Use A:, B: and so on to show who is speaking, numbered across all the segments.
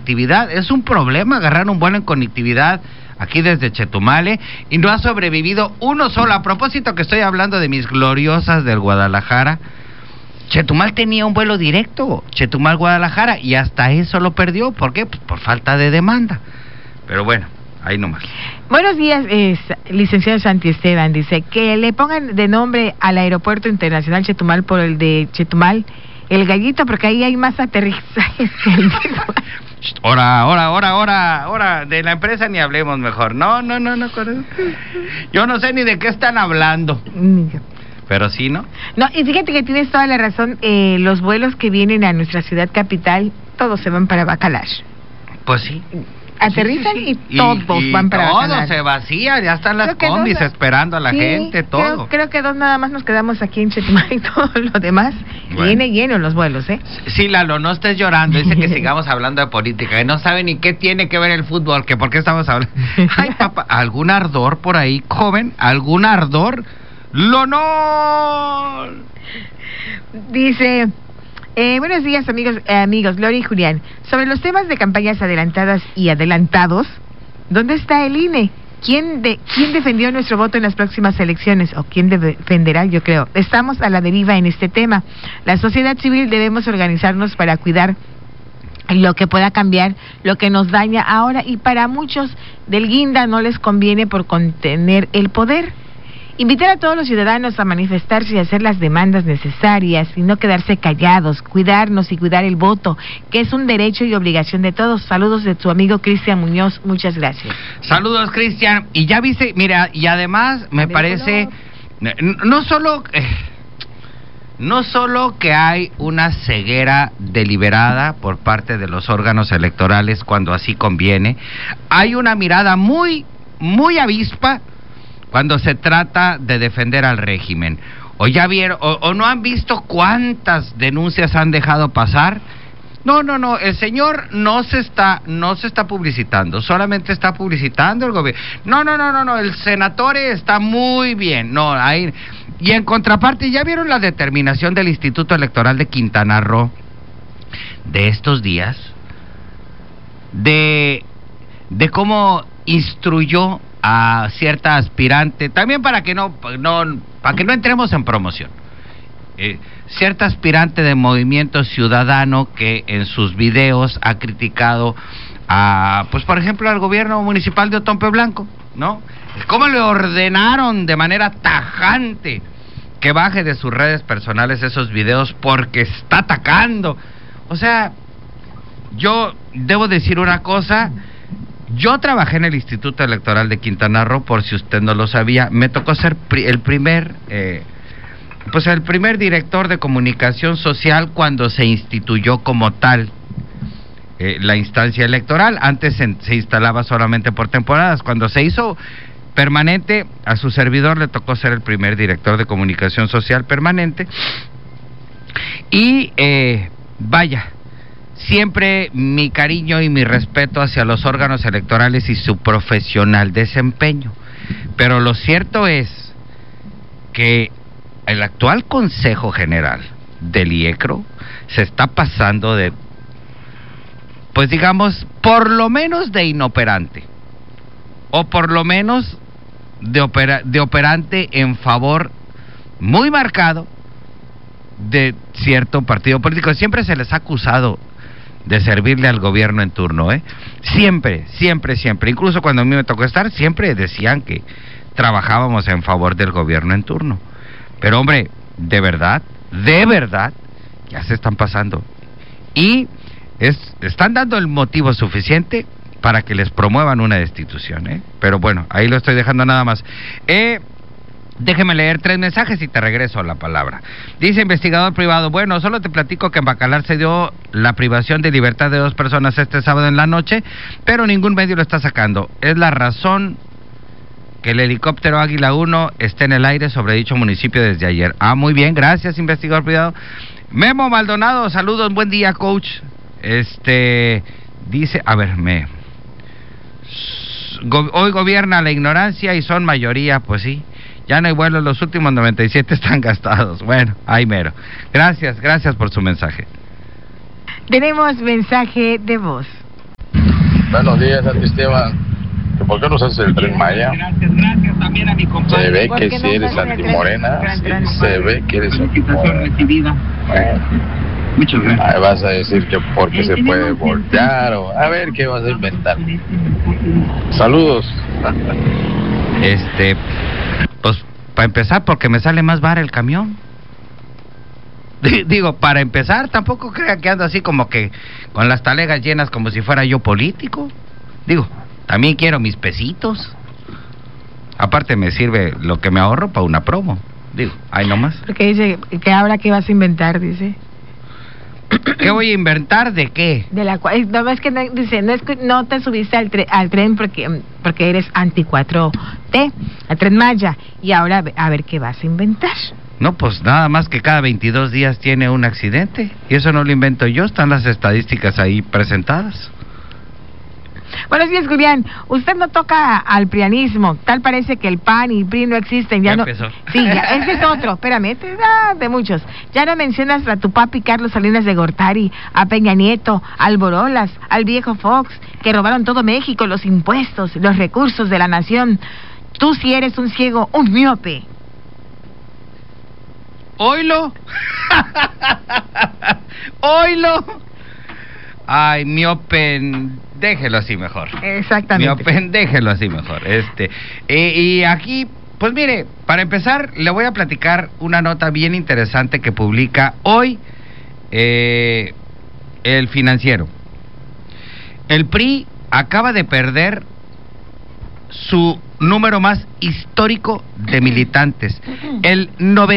A: conectividad. Es un problema agarrar un vuelo en conectividad aquí desde Chetumal, y no ha sobrevivido uno solo. A propósito que estoy hablando de mis gloriosas del Guadalajara, Chetumal tenía un vuelo directo, Chetumal-Guadalajara, y hasta eso lo perdió. ¿Por qué? Pues por falta de demanda. Pero bueno, ahí nomás.
B: Buenos días, licenciado Santi Esteban. Dice que le pongan de nombre al Aeropuerto Internacional Chetumal por el de Chetumal, el Gallito, porque ahí hay más aterrizajes que el
A: Ahora, de la empresa ni hablemos mejor. No, yo no sé ni de qué están hablando. Pero sí, ¿no?
B: No, y fíjate que tienes toda la razón. Los vuelos que vienen a nuestra ciudad capital, todos se van para Bacalar.
A: Pues sí.
B: Aterrizan sí. Y todos van para Bacalar.
A: Todo se vacía, ya están las combis esperando a la gente, todo.
B: Creo que dos nada más nos quedamos aquí en Chetumal y todo lo demás. Bueno. Viene lleno los vuelos, ¿eh?
A: Sí, Lalo, no estés llorando. Dice que sigamos hablando de política, que no sabe ni qué tiene que ver el fútbol, que por qué estamos hablando. Ay, papá, ¿algún ardor por ahí, joven? ¿Algún ardor? ¡Lonol!
B: Dice, buenos días amigos, Gloria y Julián. Sobre los temas de campañas adelantadas y adelantados, ¿dónde está el INE? ¿Quién defendió nuestro voto en las próximas elecciones? ¿O quién defenderá? Yo creo. Estamos a la deriva en este tema. La sociedad civil debemos organizarnos para cuidar lo que pueda cambiar, lo que nos daña ahora, y para muchos del guinda no les conviene por contener el poder. Invitar a todos los ciudadanos a manifestarse y hacer las demandas necesarias y no quedarse callados, cuidarnos y cuidar el voto, que es un derecho y obligación de todos. Saludos de tu amigo Cristian Muñoz, muchas gracias.
A: Saludos, Cristian. Y ya viste, mira, y además me parece, no solo que hay una ceguera deliberada por parte de los órganos electorales cuando así conviene, hay una mirada muy, muy avispa cuando se trata de defender al régimen. O ya vieron, o no han visto cuántas denuncias han dejado pasar. No, el señor no se está publicitando, solamente está publicitando el gobierno. No, el senatore está muy bien. No, ahí. Y en contraparte, ¿ya vieron la determinación del Instituto Electoral de Quintana Roo de estos días? De cómo instruyó a cierta aspirante, también para que no entremos en promoción, cierta aspirante de Movimiento Ciudadano que en sus videos ha criticado pues por ejemplo al gobierno municipal de Otompe Blanco, ¿no? Cómo le ordenaron de manera tajante que baje de sus redes personales esos videos porque está atacando. O sea, yo debo decir una cosa. Yo trabajé en el Instituto Electoral de Quintana Roo, por si usted no lo sabía. Me tocó ser el primer director de comunicación social cuando se instituyó como tal la instancia electoral. Antes se instalaba solamente por temporadas. Cuando se hizo permanente, a su servidor le tocó ser el primer director de comunicación social permanente. Y vaya, siempre mi cariño y mi respeto hacia los órganos electorales y su profesional desempeño. Pero lo cierto es que el actual Consejo General del IECRO se está pasando de, pues digamos, por lo menos de inoperante, o por lo menos de operante en favor muy marcado de cierto partido político. Siempre se les ha acusado de servirle al gobierno en turno, siempre, incluso cuando a mí me tocó estar, siempre decían que trabajábamos en favor del gobierno en turno. Pero hombre, de verdad, ya se están pasando. Y están dando el motivo suficiente para que les promuevan una destitución, Pero bueno, ahí lo estoy dejando nada más. Déjeme leer 3 mensajes y te regreso la palabra. Dice investigador privado, bueno, solo te platico que en Bacalar se dio la privación de libertad de 2 personas este sábado en la noche, pero ningún medio lo está sacando. Es la razón que el helicóptero Águila 1 esté en el aire sobre dicho municipio desde ayer. Muy bien, gracias, investigador privado. Memo Maldonado, saludos, buen día, coach. Dice, hoy gobierna la ignorancia y son mayoría, pues sí. Ya no hay vuelos, los últimos 97 están gastados. Bueno, ahí mero. Gracias por su mensaje.
B: Tenemos mensaje de voz.
C: Buenos días, Santi Esteban. ¿Por qué no haces el Tren Maya?
A: Gracias también a mi compadre.
C: Se ve que si eres antimorena. Sí, se ve que eres antimorena.
A: Muchas gracias.
C: Ahí vas a decir que porque se puede voltear o a ver qué vas a inventar. Saludos.
A: Pues para empezar, porque me sale más vara el camión. Digo, para empezar, tampoco crea que ando así como que con las talegas llenas como si fuera yo político. Digo, también quiero mis pesitos. Aparte me sirve lo que me ahorro para una promo. Digo, ahí nomás.
B: Porque dice que ahora qué vas a inventar, dice.
A: ¿Qué voy a inventar? ¿De qué?
B: De la cual, no es que dice, no es que no te subiste al tren porque eres anti 4T, al Tren Maya, y ahora a ver qué vas a inventar.
A: No, pues nada más que cada 22 días tiene un accidente. Y eso no lo invento yo, están las estadísticas ahí presentadas.
B: Buenos días, Julián. Usted no toca al prianismo. Tal parece que el PAN y el PRI no existen. Ya no.
A: Empezó.
B: Sí, ya, ese es otro. Espérame, este es de muchos. Ya no mencionas a tu papi Carlos Salinas de Gortari, a Peña Nieto, al Borolas, al viejo Fox, que robaron todo México, los impuestos, los recursos de la nación. Tú sí eres un ciego, un miope.
A: ¡Oilo! ¡Oilo! Ay, miope, déjelo así mejor.
B: Exactamente.
A: Miope, déjelo así mejor. Y aquí, pues mire, para empezar, le voy a platicar una nota bien interesante que publica hoy El Financiero. El PRI acaba de perder su número más histórico de militantes. El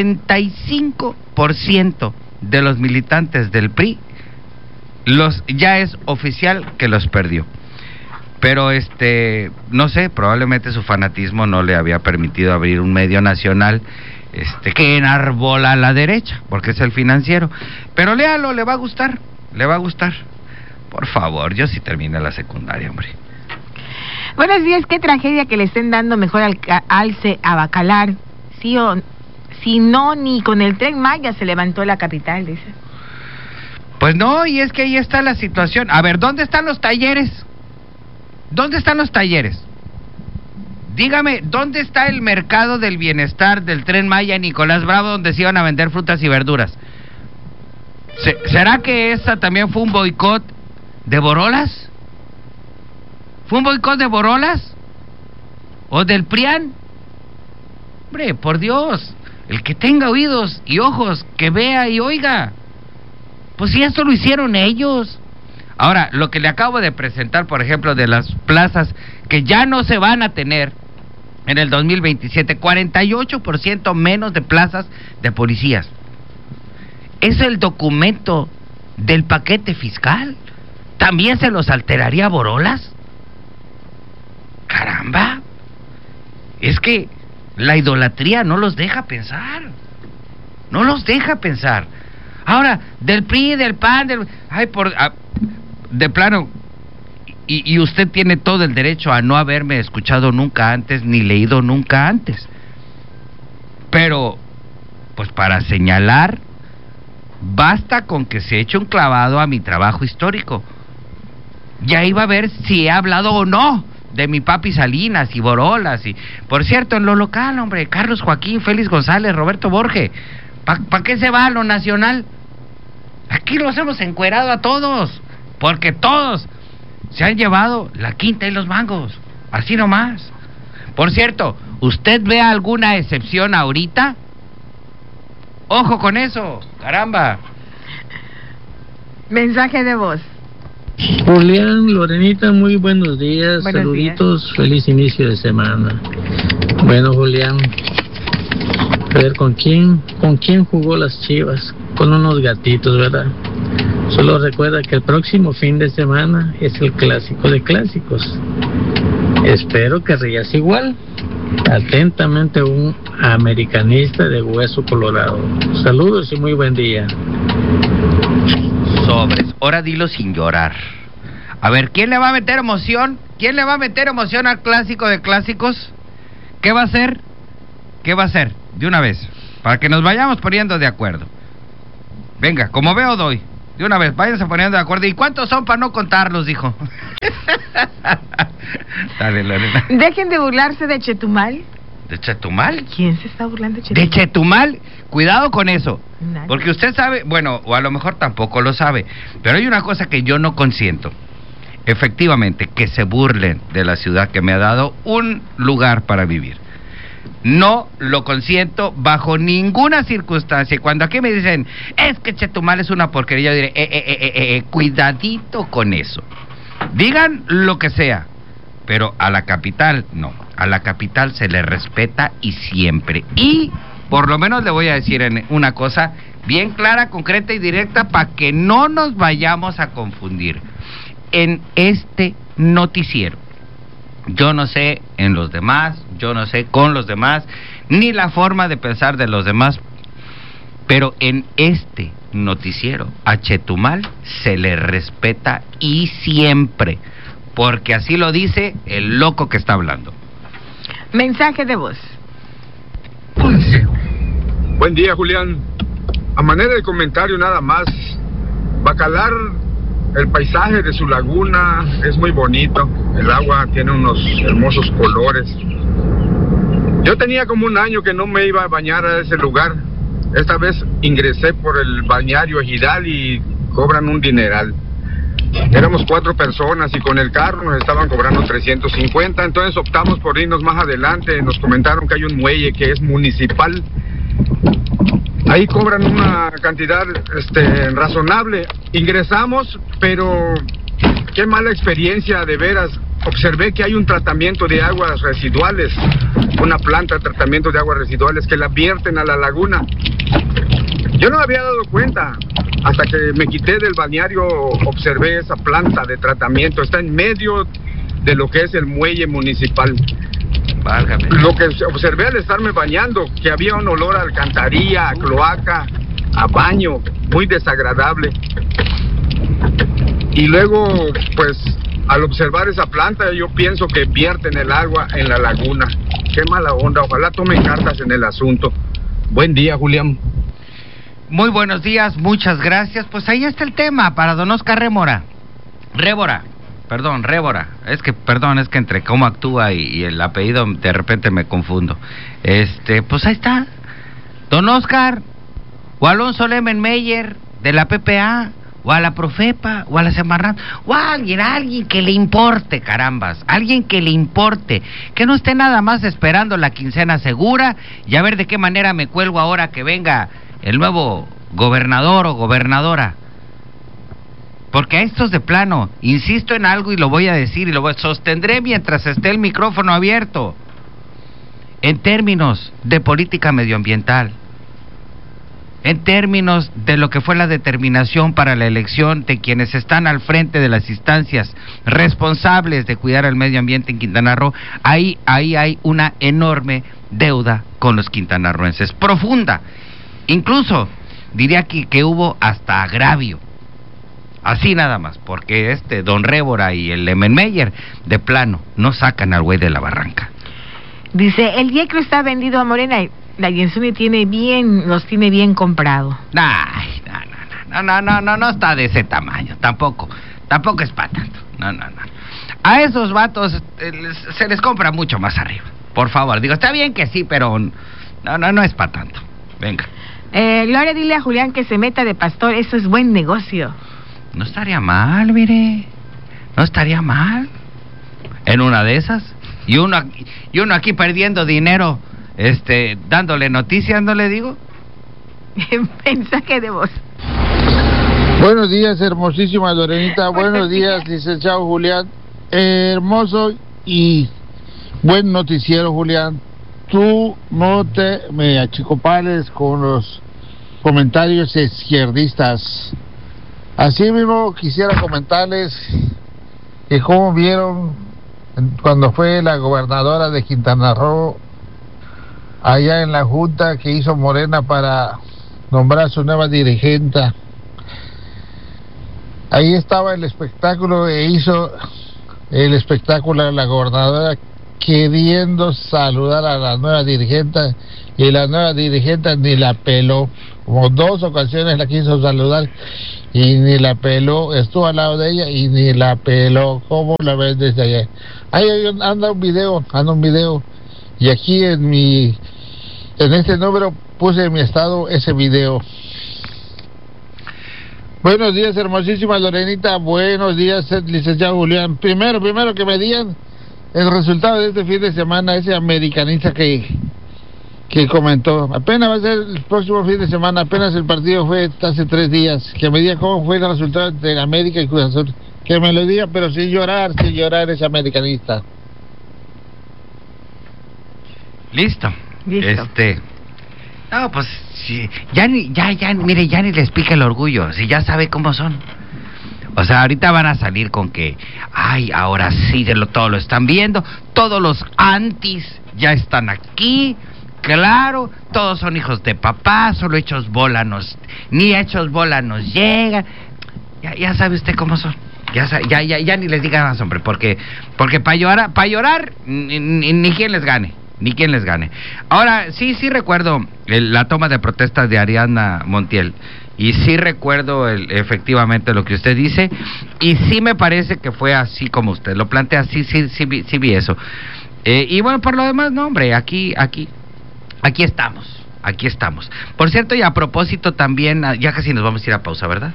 A: 95% de los militantes del PRI ya es oficial que los perdió. Pero no sé, probablemente su fanatismo no le había permitido abrir un medio nacional que enarbola a la derecha, porque es El Financiero. Pero léalo, le va a gustar. Por favor, yo sí terminé la secundaria, hombre.
B: Buenos días, qué tragedia que le estén dando mejor alce a Bacalar. Si no, ni con el Tren Maya se levantó la capital, dice.
A: Pues no, y es que ahí está la situación. A ver, ¿dónde están los talleres? ¿Dónde están los talleres? Dígame, ¿dónde está el mercado del bienestar del Tren Maya Nicolás Bravo donde se iban a vender frutas y verduras? ¿Será que esa también fue un boicot de Borolas? ¿Fue un boicot de Borolas? ¿O del PRIAN? Hombre, por Dios, el que tenga oídos y ojos, que vea y oiga. Pues si eso lo hicieron ellos. Ahora, lo que le acabo de presentar, por ejemplo, de las plazas que ya no se van a tener en el 2027, 48% menos de plazas de policías. ¿Es el documento del paquete fiscal? ¿También se los alteraría Borolas? Caramba, es que la idolatría no los deja pensar. Ahora, del PRI, del PAN, de plano, y usted tiene todo el derecho a no haberme escuchado nunca antes, ni leído nunca antes. Pero, pues para señalar, basta con que se eche un clavado a mi trabajo histórico. Y ahí va a ver si he hablado o no de mi papi Salinas y Borolas. Y por cierto, en lo local, hombre, Carlos Joaquín, Félix González, Roberto Borge, ¿para qué se va a lo nacional? Aquí los hemos encuerado a todos, porque todos se han llevado la quinta y los mangos, así nomás. Por cierto, ¿usted ve alguna excepción ahorita? Ojo con eso, caramba.
B: Mensaje de voz.
D: Julián, Lorenita, muy buenos días,
B: buenos
D: saluditos,
B: días.
D: Feliz inicio de semana. Bueno, Julián, a ver, ¿con quién jugó las Chivas? Con unos gatitos, ¿verdad? Solo recuerda que el próximo fin de semana es el clásico de clásicos. Espero que rías igual. Atentamente, un americanista de hueso colorado. Saludos y muy buen día.
A: Sobres, ahora dilo sin llorar. A ver, ¿quién le va a meter emoción? ¿Quién le va a meter emoción al clásico de clásicos? ¿Qué va a hacer? De una vez, para que nos vayamos poniendo de acuerdo. Venga, como veo doy. De una vez, váyanse poniendo de acuerdo. ¿Y cuántos son para no contarlos, dijo? Dale, Lorena.
B: Dejen de burlarse de Chetumal.
A: ¿De Chetumal?
B: ¿Quién se está burlando de Chetumal?
A: ¿De Chetumal? Cuidado con eso.
B: Nadie.
A: Porque usted sabe, bueno, o a lo mejor tampoco lo sabe, pero hay una cosa que yo no consiento. Efectivamente, que se burlen de la ciudad que me ha dado un lugar para vivir. No lo consiento bajo ninguna circunstancia. Y cuando aquí me dicen, es que Chetumal es una porquería, yo diré, cuidadito con eso. Digan lo que sea, pero a la capital no. A la capital se le respeta y siempre. Y por lo menos le voy a decir una cosa bien clara, concreta y directa para que no nos vayamos a confundir. En este noticiero, yo no sé en los demás, yo no sé con los demás, ni la forma de pensar de los demás, pero en este noticiero a Chetumal se le respeta y siempre, porque así lo dice el loco que está hablando.
B: Mensaje de voz.
E: Buen día, Julián. A manera de comentario nada más, Bacalar, el paisaje de su laguna es muy bonito, el agua tiene unos hermosos colores. Yo tenía como un año que no me iba a bañar a ese lugar. Esta vez ingresé por el balneario Ejidal y cobran un dineral. Éramos 4 personas y con el carro nos estaban cobrando 350, entonces optamos por irnos más adelante. Nos comentaron que hay un muelle que es municipal. Ahí cobran una cantidad razonable. Ingresamos, pero qué mala experiencia, de veras. Observé que hay un tratamiento de aguas residuales, una planta de tratamiento de aguas residuales que la vierten a la laguna. Yo no me había dado cuenta. Hasta que me quité del balneario, observé esa planta de tratamiento. Está en medio de lo que es el muelle municipal.
A: Válgame.
E: Lo que observé al estarme bañando, que había un olor a alcantarilla, a cloaca, a baño, muy desagradable. Y luego, pues, al observar esa planta, yo pienso que vierten el agua en la laguna. Qué mala onda, ojalá tomen cartas en el asunto. Buen día, Julián.
A: Muy buenos días, muchas gracias. Pues ahí está el tema para don Oscar Révora. Révora. Es que entre cómo actúa y el apellido de repente me confundo. Pues ahí está. Don Oscar, o Alonso Lemenmeyer de la PPA, o a la Profepa, o a la Semarnat, o a alguien que le importe, carambas, alguien que le importe, que no esté nada más esperando la quincena segura y a ver de qué manera me cuelgo ahora que venga el nuevo gobernador o gobernadora. Porque a estos de plano, insisto en algo y lo voy a decir y lo sostendré mientras esté el micrófono abierto. En términos de política medioambiental, en términos de lo que fue la determinación para la elección de quienes están al frente de las instancias responsables de cuidar el medio ambiente en Quintana Roo, ahí hay una enorme deuda con los quintanarroenses, profunda. Incluso diría que hubo hasta agravio, así nada más, porque don Révora y el Lemenmeyer de plano no sacan al güey de la barranca.
B: Dice, el Diecro está vendido a Morena y la Yensuni los tiene bien comprado.
A: Ay, no está de ese tamaño, tampoco es para tanto, no. A esos vatos se les compra mucho más arriba, por favor, digo, está bien que sí, pero no es para tanto, venga.
B: Gloria, dile a Julián que se meta de pastor, eso es buen negocio.
A: No estaría mal, mire, no estaría mal. En una de esas, y uno aquí perdiendo dinero, dándole noticias, ¿no le digo?
B: Mensaje de voz.
F: Buenos días, hermosísima Lorenita. Buenos días, licenciado Julián. Hermoso y buen noticiero, Julián. Tú no me achicopales con los comentarios izquierdistas. Así mismo quisiera comentarles que cómo vieron cuando fue la gobernadora de Quintana Roo allá en la junta que hizo Morena para nombrar a su nueva dirigente. Ahí estaba el espectáculo, hizo el espectáculo de la gobernadora queriendo saludar a la nueva dirigente y la nueva dirigente ni la peló. Como 2 ocasiones la quiso saludar y ni la peló, estuvo al lado de ella y ni la peló. ¿Cómo la ves desde allá? Ahí anda un video, y aquí en este número puse en mi estado ese video. Buenos días, hermosísima Lorenita. Buenos días, licenciado Julián. Primero que me digan el resultado de este fin de semana, ese americanista que comentó. Apenas va a ser el próximo fin de semana, apenas el partido fue hace 3 días. Que me diga cómo fue el resultado de América y Cruz Azul. Que me lo diga, pero sin llorar ese americanista.
A: Listo. No, pues sí, mire, ya ni les pica el orgullo, si ya sabe cómo son. O sea, ahorita van a salir con que, ay, ahora sí, todo lo están viendo, todos los antis ya están aquí, claro, todos son hijos de papá, solo hechos bola ni hechos bola nos llegan. Ya sabe usted cómo son. Ya ni les diga más, hombre, porque para llorar ni quien les gane. Ahora, sí recuerdo la toma de protestas de Ariadna Montiel, y sí recuerdo efectivamente lo que usted dice, y sí me parece que fue así como usted lo plantea, sí vi eso. Y bueno, por lo demás, no, hombre, aquí estamos. Por cierto, y a propósito también, ya casi nos vamos a ir a pausa, ¿verdad?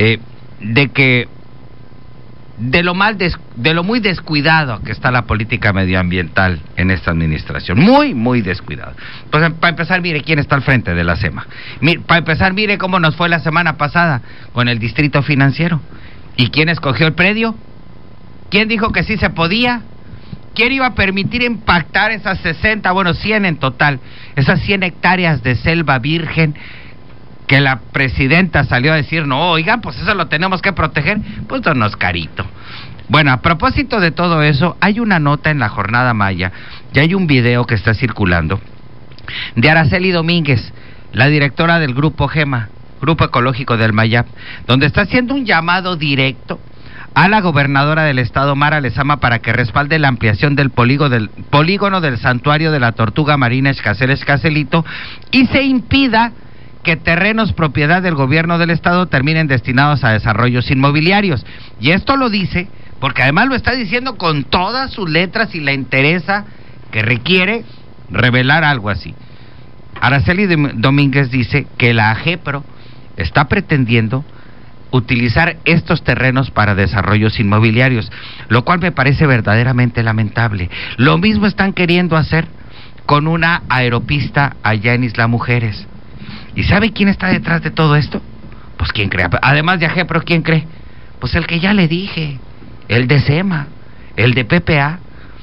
A: De lo muy descuidado que está la política medioambiental en esta administración, muy descuidado. Pues para empezar, mire quién está al frente de la SEMA. Para empezar, mire cómo nos fue la semana pasada con el distrito financiero. ¿Y quién escogió el predio? ¿Quién dijo que sí se podía? ¿Quién iba a permitir impactar esas 100 en total, esas 100 hectáreas de selva virgen, que la presidenta salió a decir, no, oigan, pues eso lo tenemos que proteger? Pues no es carito. Bueno, a propósito de todo eso, hay una nota en La Jornada Maya, y hay un video que está circulando, de Araceli Domínguez, la directora del Grupo GEMA, Grupo Ecológico del Mayap, donde está haciendo un llamado directo a la gobernadora del estado, Mara Lezama, para que respalde la ampliación del polígono del santuario de la tortuga marina Xcaret-Xcacelito, y se impida que terrenos propiedad del gobierno del estado terminen destinados a desarrollos inmobiliarios. Y esto lo dice porque además lo está diciendo con todas sus letras y la interesa que requiere revelar algo así. Araceli Domínguez dice que la AGEPRO está pretendiendo utilizar estos terrenos para desarrollos inmobiliarios, lo cual me parece verdaderamente lamentable. Lo mismo están queriendo hacer con una aeropista allá en Isla Mujeres. ¿Y sabe quién está detrás de todo esto? Pues quién cree. Además de AGEPRO, ¿quién cree? Pues el que ya le dije, el de SEMA, el de PPA.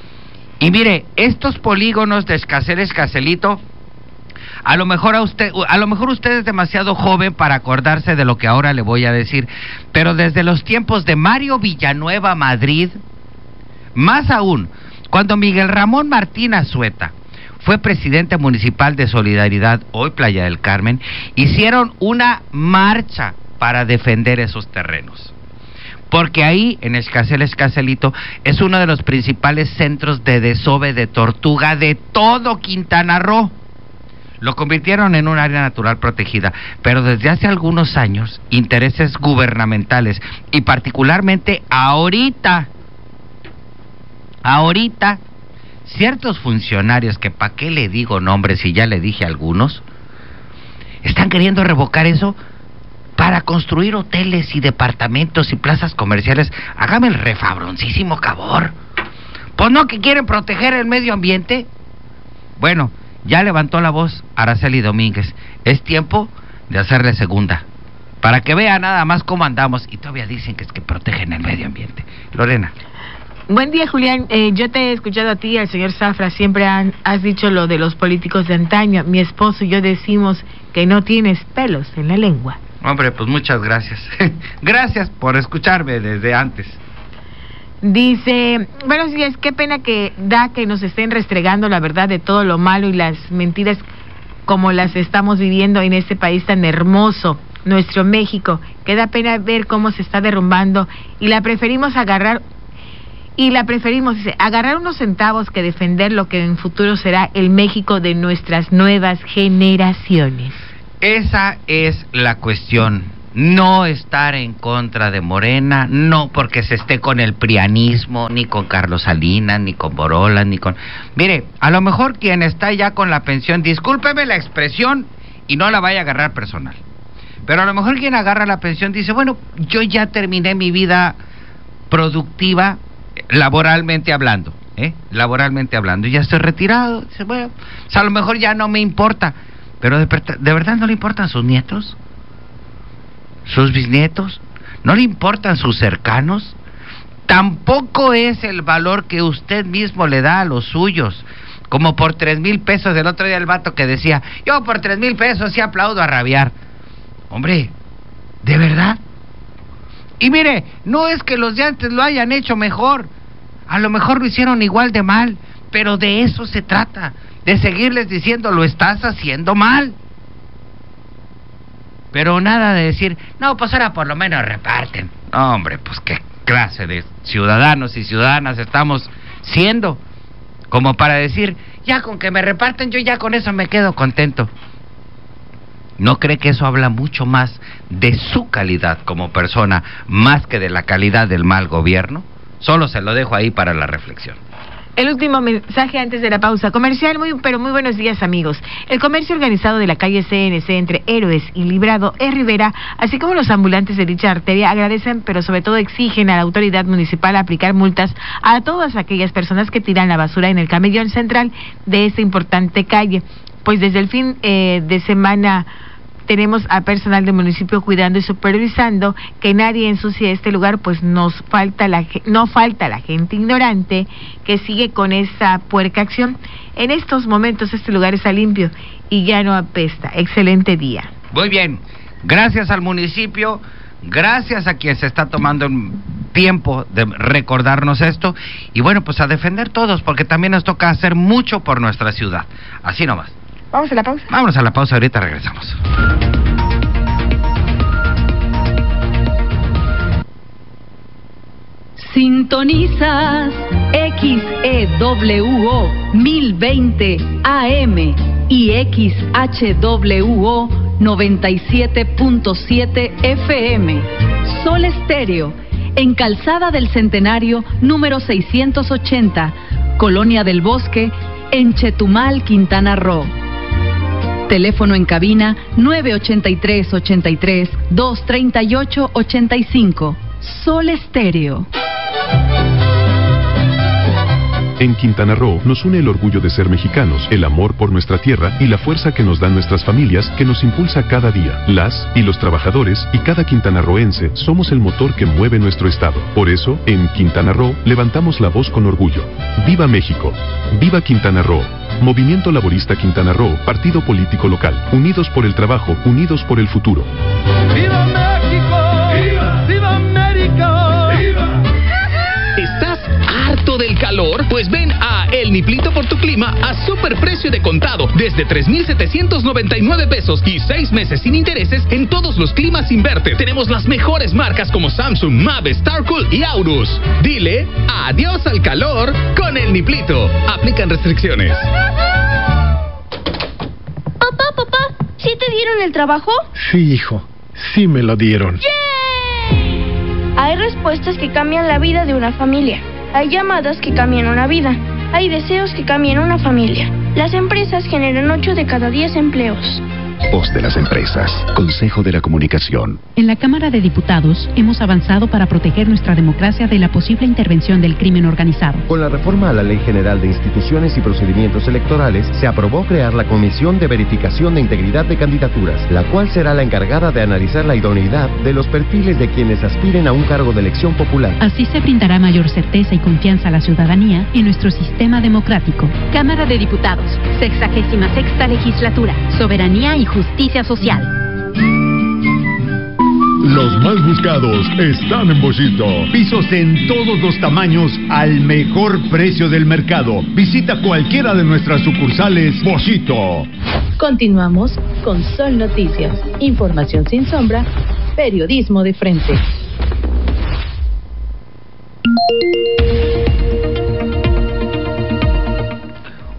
A: Y mire, estos polígonos de Xcaret-Xcacelito, a lo mejor usted es demasiado joven para acordarse de lo que ahora le voy a decir, pero desde los tiempos de Mario Villanueva Madrid, más aún, cuando Miguel Ramón Martín Azueta fue presidente municipal de Solidaridad, hoy Playa del Carmen, hicieron una marcha para defender esos terrenos. Porque ahí, en Xcaret-Xcacelito, es uno de los principales centros de desove de tortuga de todo Quintana Roo. Lo convirtieron en un área natural protegida, pero desde hace algunos años, intereses gubernamentales, y particularmente ahorita, ciertos funcionarios, que para qué le digo nombres si ya le dije algunos, están queriendo revocar eso para construir hoteles y departamentos y plazas comerciales. Hágame el refabroncísimo favor. Pues no, que quieren proteger el medio ambiente. Bueno, ya levantó la voz Araceli Domínguez. Es tiempo de hacerle segunda, para que vea nada más cómo andamos, y todavía dicen que es que protegen el medio ambiente. Lorena.
B: Buen día, Julián. Yo te he escuchado a ti y al señor Zafra. Siempre has dicho lo de los políticos de antaño. Mi esposo y yo decimos que no tienes pelos en la lengua.
A: Hombre, pues muchas gracias. Gracias por escucharme desde antes.
B: Dice, buenos días, qué pena que da que nos estén restregando la verdad de todo lo malo y las mentiras como las estamos viviendo en este país tan hermoso, nuestro México, que da pena ver cómo se está derrumbando, y la preferimos agarrar y la preferimos, dice, agarrar unos centavos que defender lo que en futuro será el México de nuestras nuevas generaciones.
A: Esa es la cuestión. No estar en contra de Morena, no porque se esté con el prianismo, ni con Carlos Salinas, ni con Borolas, ni con... Mire, a lo mejor quien está ya con la pensión, discúlpeme la expresión y no la vaya a agarrar personal, pero a lo mejor quien agarra la pensión dice, bueno, yo ya terminé mi vida productiva, laboralmente hablando, ya estoy retirado, dice, bueno, o sea, a lo mejor ya no me importa, pero ¿de verdad no le importan sus nietos? ¿Sus bisnietos? ¿No le importan sus cercanos? Tampoco es el valor que usted mismo le da a los suyos. Como por 3,000 pesos, el otro día el vato que decía, yo por 3,000 pesos sí aplaudo a rabiar. Hombre, ¿de verdad? Y mire, no es que los de antes lo hayan hecho mejor, a lo mejor lo hicieron igual de mal, pero de eso se trata, de seguirles diciendo, lo estás haciendo mal. Pero nada de decir, no, pues ahora por lo menos reparten. No, hombre, pues qué clase de ciudadanos y ciudadanas estamos siendo, como para decir, ya con que me reparten, yo ya con eso me quedo contento. ¿No cree que eso habla mucho más de su calidad como persona, más que de la calidad del mal gobierno? Solo se lo dejo ahí para la reflexión.
B: El último mensaje antes de la pausa comercial, muy buenos días, amigos. El comercio organizado de la calle CNC entre Héroes y Librado es Rivera, así como los ambulantes de dicha arteria agradecen, pero sobre todo exigen a la autoridad municipal aplicar multas a todas aquellas personas que tiran la basura en el camellón central de esta importante calle. Pues desde el fin de semana tenemos a personal del municipio cuidando y supervisando que nadie ensucie este lugar, pues no falta la gente ignorante que sigue con esa puerca acción. En estos momentos este lugar está limpio y ya no apesta. Excelente día.
A: Muy bien, gracias al municipio, gracias a quien se está tomando el tiempo de recordarnos esto, y bueno, pues a defender todos, porque también nos toca hacer mucho por nuestra ciudad. Así nomás.
B: ¿Vamos a la pausa?
A: Vámonos a la pausa, ahorita regresamos.
G: Sintonizas XEWO 1020 AM y XHWO 97.7 FM. Sol Estéreo, en Calzada del Centenario, número 680, Colonia del Bosque, en Chetumal, Quintana Roo. Teléfono en cabina 983-83-238-85. Sol Estéreo.
H: En Quintana Roo nos une el orgullo de ser mexicanos, el amor por nuestra tierra y la fuerza que nos dan nuestras familias, que nos impulsa cada día. Las y los trabajadores y cada quintanarroense somos el motor que mueve nuestro estado. Por eso, en Quintana Roo levantamos la voz con orgullo. ¡Viva México! ¡Viva Quintana Roo! Movimiento Laborista Quintana Roo, partido político local. Unidos por el trabajo, unidos por el futuro.
I: ¡Viva México! ¡Viva! ¡Viva América! ¡Viva!
J: ¿Estás harto del calor? Pues ven a El Niplito por tu Clima a superprecio de contado desde 3,799 pesos y 6 meses sin intereses en todos los climas inverter. Tenemos las mejores marcas como Samsung, Mave, Starcool y Aurus. Dile adiós al calor con El Niplito. Aplican restricciones.
K: Papá, ¿sí te dieron el trabajo?
L: Sí, hijo, sí me lo dieron.
K: ¡Yay! Hay respuestas que cambian la vida de una familia. Hay llamadas que cambian una vida. Hay deseos que cambian una familia. Las empresas generan 8 de cada 10 empleos.
M: Voz de las empresas. Consejo de la Comunicación.
N: En la Cámara de Diputados hemos avanzado para proteger nuestra democracia de la posible intervención del crimen organizado.
O: Con la reforma a la Ley General de Instituciones y Procedimientos Electorales, se aprobó crear la Comisión de Verificación de Integridad de Candidaturas, la cual será la encargada de analizar la idoneidad de los perfiles de quienes aspiren a un cargo de elección popular.
N: Así se brindará mayor certeza y confianza a la ciudadanía en nuestro sistema democrático.
P: Cámara de Diputados, 66ª Legislatura, Soberanía y Justicia Social.
Q: Los más buscados están en Boschito. Pisos en todos los tamaños al mejor precio del mercado. Visita cualquiera de nuestras sucursales Boschito.
R: Continuamos con Sol Noticias. Información sin sombra, periodismo de frente.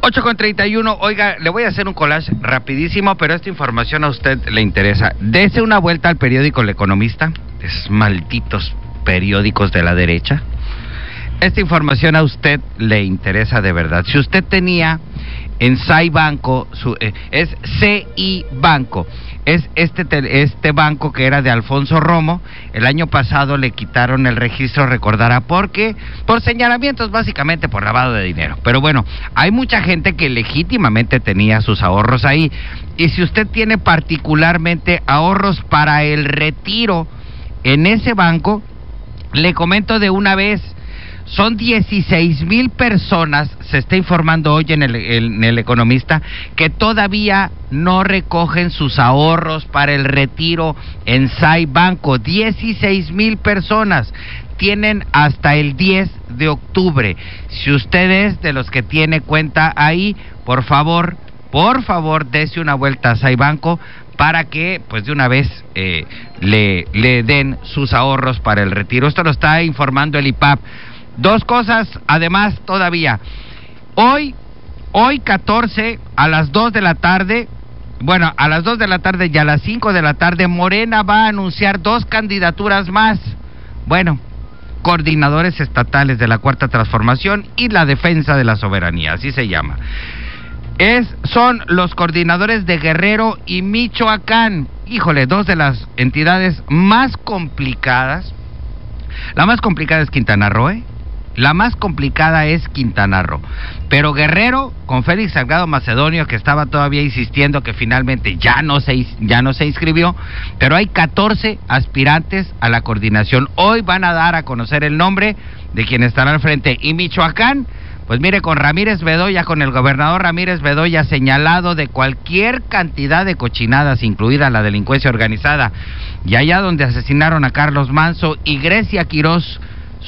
A: 8:31, oiga, le voy a hacer un collage rapidísimo, pero esta información a usted le interesa. Dese una vuelta al periódico El Economista, esos malditos periódicos de la derecha. Esta información a usted le interesa de verdad. Si usted tenía en SAI Banco, es CI Banco, es este banco que era de Alfonso Romo. El año pasado le quitaron el registro, recordará, porque por señalamientos, básicamente por lavado de dinero. Pero bueno, hay mucha gente que legítimamente tenía sus ahorros ahí. Y si usted tiene particularmente ahorros para el retiro en ese banco, le comento de una vez, son 16,000 personas, se está informando hoy en el Economista, que todavía no recogen sus ahorros para el retiro en SAI Banco. 16,000 personas tienen hasta el 10 de octubre. Si usted es de los que tiene cuenta ahí, por favor, dese una vuelta a SAI Banco para que, pues de una vez, le den sus ahorros para el retiro. Esto lo está informando el IPAP. Dos cosas, además, todavía. Hoy 14, a las 2 de la tarde, bueno, a las 2 de la tarde y a las 5 de la tarde, Morena va a anunciar 2 candidaturas más. Bueno, coordinadores estatales de la Cuarta Transformación y la defensa de la soberanía, así se llama. Son los coordinadores de Guerrero y Michoacán. Híjole, 2 de las entidades más complicadas. La más complicada es Quintana Roo, La más complicada es Quintana Roo. Pero Guerrero, con Félix Salgado Macedonio, que estaba todavía insistiendo que finalmente ya no se inscribió, pero hay 14 aspirantes a la coordinación. Hoy van a dar a conocer el nombre de quien estará al frente. Y Michoacán, pues mire, con Ramírez Bedoya, con el gobernador Ramírez Bedoya, señalado de cualquier cantidad de cochinadas, incluida la delincuencia organizada, y allá donde asesinaron a Carlos Manso, y Grecia Quirós,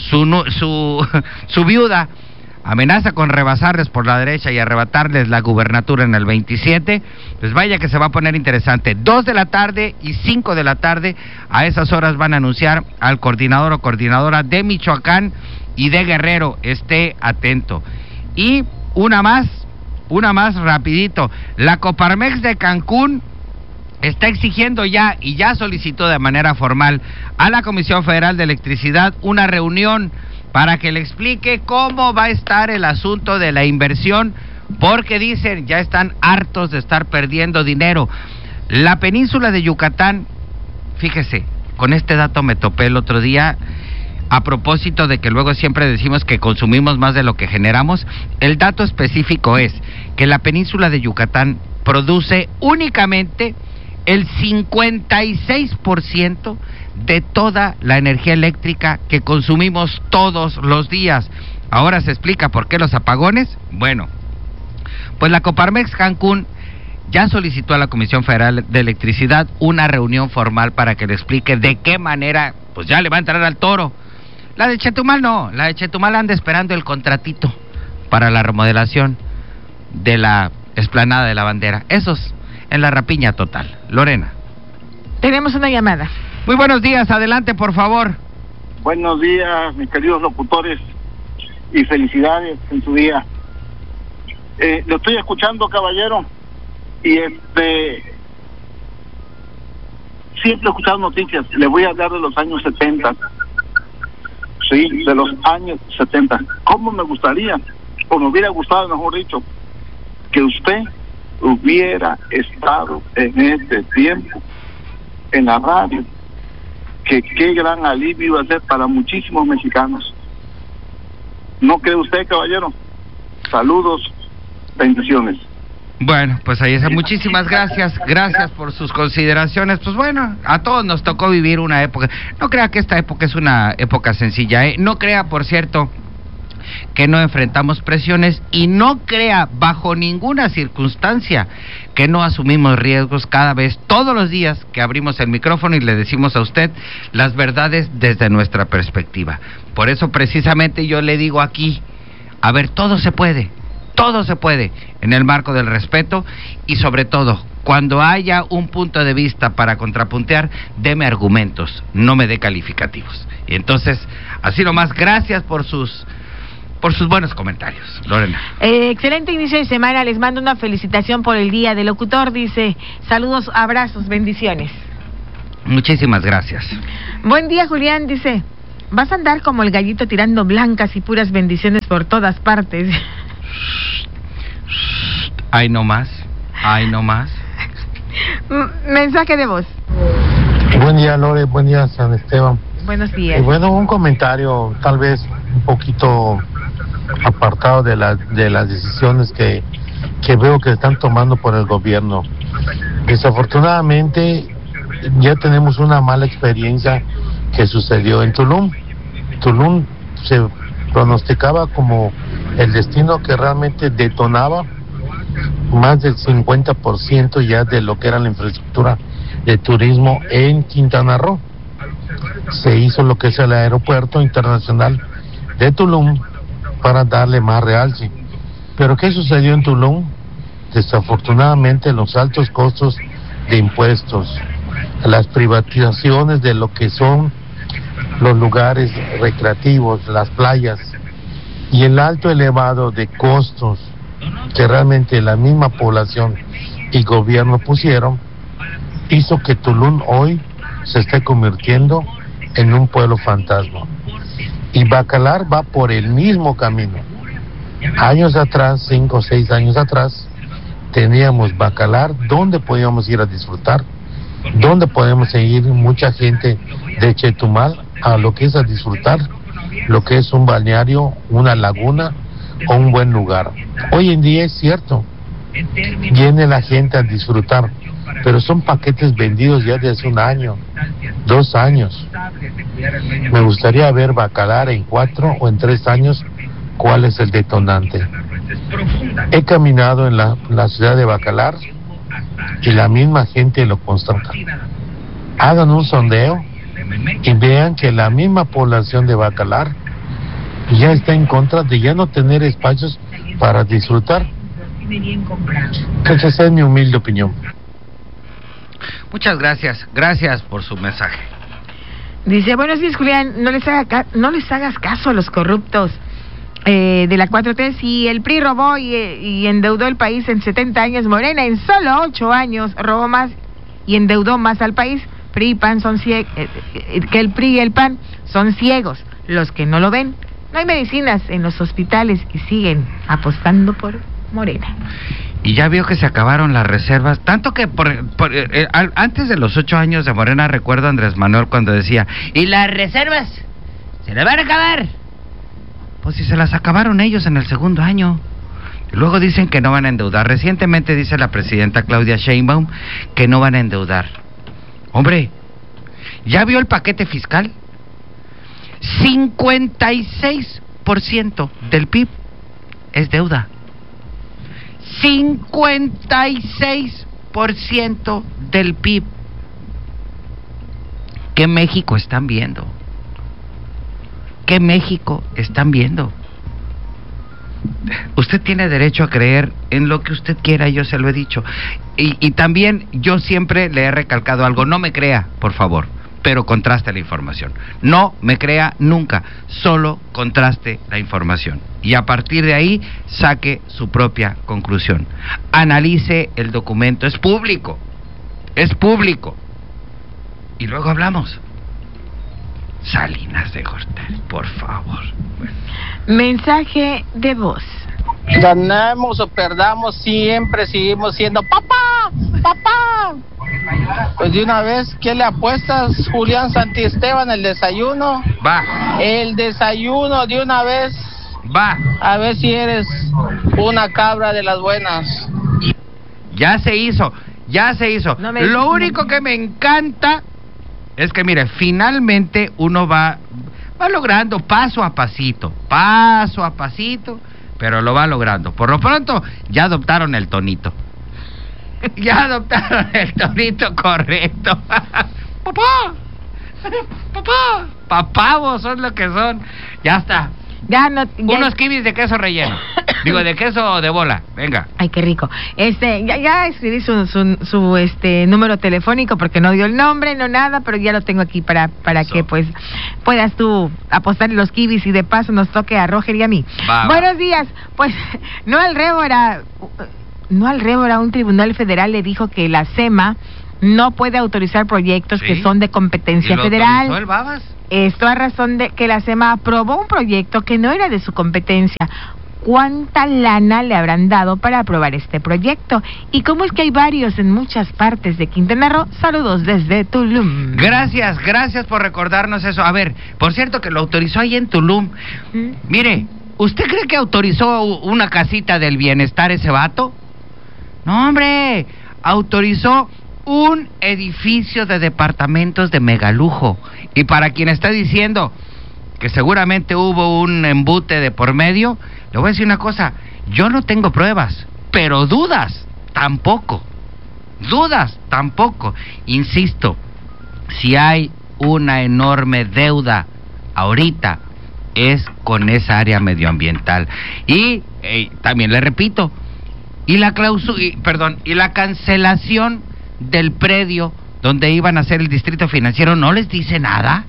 A: su viuda, amenaza con rebasarles por la derecha y arrebatarles la gubernatura en el 27, pues vaya que se va a poner interesante. 2 de la tarde y 5 de la tarde, a esas horas van a anunciar al coordinador o coordinadora de Michoacán y de Guerrero. Esté atento. Y una más rapidito. La Coparmex de Cancún está exigiendo ya, y ya solicitó de manera formal a la Comisión Federal de Electricidad una reunión para que le explique cómo va a estar el asunto de la inversión, porque dicen, ya están hartos de estar perdiendo dinero. La península de Yucatán, fíjese, con este dato me topé el otro día, a propósito de que luego siempre decimos que consumimos más de lo que generamos. El dato específico es que la península de Yucatán produce únicamente el 56% de toda la energía eléctrica que consumimos todos los días. Ahora se explica por qué los apagones. Bueno, pues la Coparmex Cancún ya solicitó a la Comisión Federal de Electricidad una reunión formal para que le explique de qué manera, pues ya le va a entrar al toro. La de Chetumal no, la de Chetumal anda esperando el contratito para la remodelación de la explanada de la bandera. Esos en la rapiña total. Lorena.
B: Tenemos una llamada.
A: Muy buenos días, adelante por favor.
S: Buenos días, mis queridos locutores, y felicidades en su día. Lo estoy escuchando, caballero, y siempre he escuchado noticias. Le voy a hablar de los años 70. Sí, de los años 70. ¿Cómo me gustaría, o me hubiera gustado, mejor dicho, que usted hubiera estado en este tiempo en la radio? Que qué gran alivio iba a ser para muchísimos mexicanos. ¿No cree usted, caballero? Saludos, bendiciones.
A: Bueno, pues ahí está. Muchísimas gracias por sus consideraciones. Pues bueno, a todos nos tocó vivir una época. No crea que esta época es una época sencilla, No crea, por cierto, que no enfrentamos presiones, y no crea bajo ninguna circunstancia que no asumimos riesgos cada vez, todos los días que abrimos el micrófono y le decimos a usted las verdades desde nuestra perspectiva. Por eso precisamente yo le digo aquí, a ver, todo se puede en el marco del respeto, y sobre todo, cuando haya un punto de vista para contrapuntear, deme argumentos, no me dé calificativos. Y entonces, así nomás, gracias por sus por sus buenos comentarios. Lorena.
B: Excelente inicio de semana, les mando una felicitación por el Día del Locutor, dice, saludos, abrazos, bendiciones.
A: Muchísimas gracias.
B: Buen día, Julián, dice, vas a andar como el gallito tirando blancas y puras bendiciones por todas partes.
A: Ay, no más, ay, no más.
B: Mensaje de voz.
F: Buen día, Lore, buen día, San Esteban.
B: Buenos días.
F: Bueno, un comentario tal vez un poquito apartado de las decisiones que veo que están tomando por el gobierno. Desafortunadamente ya tenemos una mala experiencia que sucedió en Tulum. Tulum se pronosticaba como el destino que realmente detonaba más del 50% ya de lo que era la infraestructura de turismo en Quintana Roo. Se hizo lo que es el aeropuerto internacional de Tulum para darle más realce. Pero ¿qué sucedió en Tulum? Desafortunadamente los altos costos de impuestos, las privatizaciones de lo que son los lugares recreativos, las playas, y el alto elevado de costos que realmente la misma población y gobierno pusieron, hizo que Tulum hoy se esté convirtiendo en un pueblo fantasma. Y Bacalar va por el mismo camino. Años atrás, 5 o 6 años atrás, teníamos Bacalar donde podíamos ir a disfrutar, donde podemos ir mucha gente de Chetumal a lo que es a disfrutar, lo que es un balneario, una laguna o un buen lugar. Hoy en día es cierto, viene la gente a disfrutar, pero son paquetes vendidos ya desde hace 1 año, 2 años. Me gustaría ver Bacalar en 4 o en 3 años, cuál es el detonante. He caminado en la ciudad de Bacalar y la misma gente lo constata. Hagan un sondeo y vean que la misma población de Bacalar ya está en contra de ya no tener espacios para disfrutar. Esa es mi humilde opinión.
A: Muchas gracias, gracias por su mensaje.
B: Dice, buenos días, Julián, no les hagas caso a los corruptos de la 4T. Si el PRI robó y endeudó el país en 70 años, Morena en solo 8 años robó más y endeudó más al país. PRI y PAN son ciegos, que el PRI y el PAN son ciegos, los que no lo ven. No hay medicinas en los hospitales y siguen apostando por Morena.
A: Y ya vio que se acabaron las reservas, tanto que antes de los 8 años de Morena, recuerdo a Andrés Manuel cuando decía, ¿y las reservas? ¿Se las van a acabar? Pues si se las acabaron ellos en el 2º año. Luego dicen que no van a endeudar. Recientemente dice la presidenta Claudia Sheinbaum que no van a endeudar. Hombre, ¿ya vio el paquete fiscal? 56% del PIB es deuda. 56% del PIB. ¿Qué México están viendo? ¿Qué México están viendo? Usted tiene derecho a creer en lo que usted quiera, yo se lo he dicho. Y también yo siempre le he recalcado algo, no me crea, por favor, pero contraste la información. No me crea nunca, solo contraste la información. Y a partir de ahí, saque su propia conclusión. Analice el documento, es público. Y luego hablamos. Salinas de Gortari, por favor. Bueno.
B: Mensaje de voz.
T: Ganamos o perdamos, siempre seguimos siendo papá. Pues de una vez, ¿qué le apuestas, Julián Santiesteban? El desayuno.
A: Va.
T: El desayuno de una vez.
A: Va.
T: A ver si eres una cabra de las buenas.
A: Ya se hizo. Lo único que me encanta es que, mire, finalmente uno va logrando paso a pasito, pero lo va logrando. Por lo pronto, ya adoptaron el tonito. Correcto. Papá, vos son lo que son. Ya está. Unos kibis de queso relleno. Digo, ¿de queso o de bola? Venga.
B: Ay, qué rico. Ya escribí su número telefónico porque no dio el nombre, no nada, pero ya lo tengo aquí para que pues puedas tú apostarle los kibis y de paso nos toque a Roger y a mí. Buenos días. Pues no al rémora, un tribunal federal le dijo que la SEMA no puede autorizar proyectos que son de competencia federal.
A: ¿Y lo autorizó el Babas?
B: Esto a razón de que la SEMA aprobó un proyecto que no era de su competencia. ¿Cuánta lana le habrán dado para aprobar este proyecto? ¿Y cómo es que hay varios en muchas partes de Quintana Roo? Saludos desde Tulum.
A: Gracias por recordarnos eso. A ver, por cierto que lo autorizó ahí en Tulum. Mire, ¿usted cree que autorizó una casita del bienestar ese vato? No, hombre, autorizó un edificio de departamentos de megalujo. Y para quien está diciendo que seguramente hubo un embute de por medio, le voy a decir una cosa, yo no tengo pruebas, pero dudas tampoco. Insisto, si hay una enorme deuda ahorita, es con esa área medioambiental. Y también le repito, y la cancelación del predio donde iban a hacer el distrito financiero, ¿no les dice nada?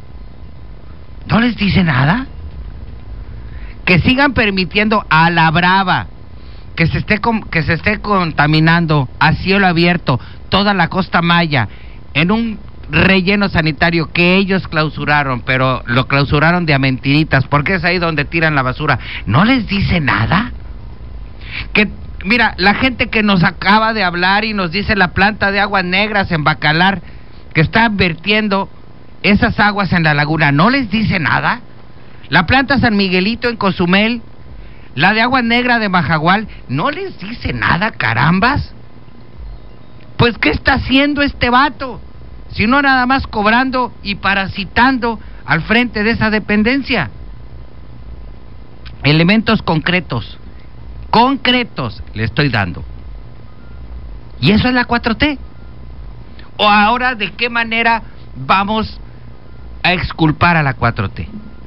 A: Que sigan permitiendo a la brava que se esté contaminando a cielo abierto toda la Costa Maya en un relleno sanitario que ellos clausuraron, pero lo clausuraron de a mentiritas, porque es ahí donde tiran la basura. ¿No les dice nada? Mira, la gente que nos acaba de hablar y nos dice la planta de aguas negras en Bacalar, que está vertiendo esas aguas en la laguna, ¿no les dice nada? La planta San Miguelito en Cozumel, la de agua negra de Majagual, ¿no les dice nada, carambas? Pues, ¿qué está haciendo este vato? Si no nada más cobrando y parasitando al frente de esa dependencia. Elementos concretos le estoy dando. Y eso es la 4T. O ahora, ¿de qué manera vamos a exculpar a la 4T?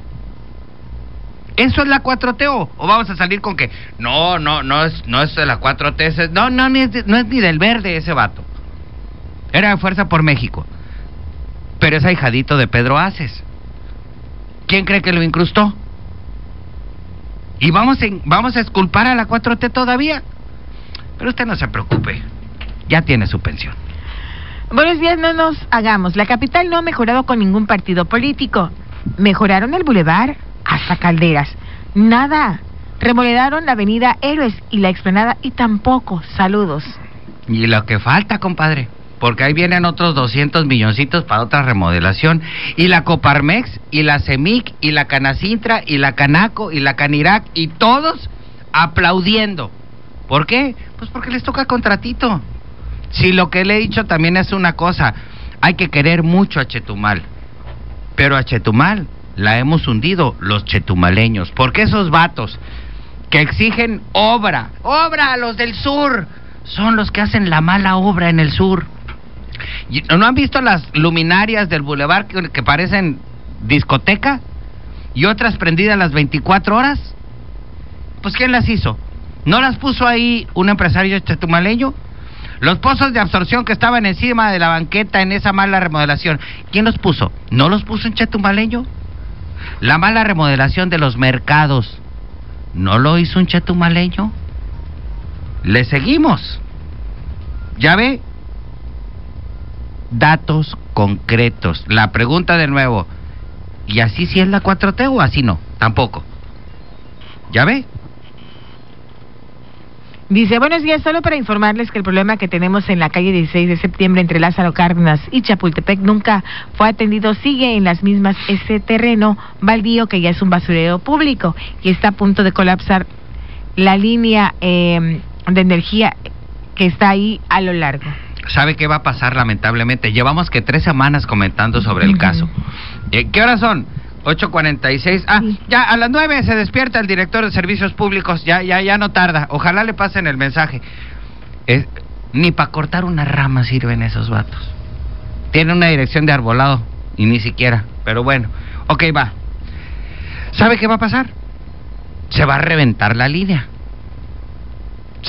A: ¿Eso es la 4T o vamos a salir con que no es de la 4T, no es ni del verde ese vato? Era de Fuerza por México. Pero es ahijadito de Pedro Aces. ¿Quién cree que lo incrustó? ¿Y vamos a exculpar a la 4T todavía? Pero usted no se preocupe, ya tiene su pensión.
B: Buenos días, no nos hagamos. La capital no ha mejorado con ningún partido político. Mejoraron el bulevar hasta Calderas. Nada. Remodelaron la avenida Héroes y la explanada y tampoco. Saludos.
A: Y lo que falta, compadre, porque ahí vienen otros 200 milloncitos para otra remodelación. Y la Coparmex, y la CEMIC, y la Canacintra, y la Canaco, y la Canirac, y todos aplaudiendo. ¿Por qué? Pues porque les toca contratito. Si lo que le he dicho también es una cosa, hay que querer mucho a Chetumal, pero a Chetumal la hemos hundido los chetumaleños, porque esos vatos que exigen obra a los del sur, son los que hacen la mala obra en el sur. ¿No han visto las luminarias del bulevar que parecen discoteca? Y otras prendidas las 24 horas. Pues ¿quién las hizo? ¿No las puso ahí un empresario chetumaleño? Los pozos de absorción que estaban encima de la banqueta en esa mala remodelación, ¿quién los puso? ¿No los puso un chetumaleño? La mala remodelación de los mercados, ¿no lo hizo un chetumaleño? Le seguimos. ¿Ya ve? Datos concretos. La pregunta de nuevo, ¿y así sí es la 4T o así no? Tampoco. ¿Ya ve?
B: Dice, buenos días, solo para informarles que el problema que tenemos en la calle 16 de septiembre entre Lázaro Cárdenas y Chapultepec nunca fue atendido, sigue en las mismas ese terreno baldío que ya es un basurero público y está a punto de colapsar la línea de energía que está ahí a lo largo.
A: ¿Sabe qué va a pasar lamentablemente? Llevamos que 3 semanas comentando sobre el caso. ¿Qué horas son? 8:46. Ya a las 9 se despierta el director de Servicios Públicos. Ya no tarda. Ojalá le pasen el mensaje. Ni para cortar una rama sirven esos vatos. Tiene una dirección de arbolado y ni siquiera. Pero bueno, ok, va. ¿Sabe qué va a pasar? Se va a reventar la línea.